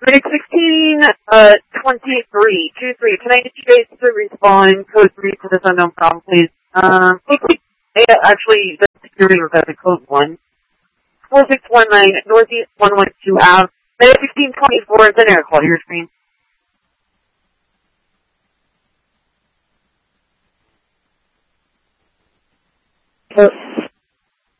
Medic 1623. Can I get you guys to respond code 3 to this unknown problem, please? Actually, the security request code 1. 4619 Northeast 112 Ave. Medic 1624 is an air call to your screen.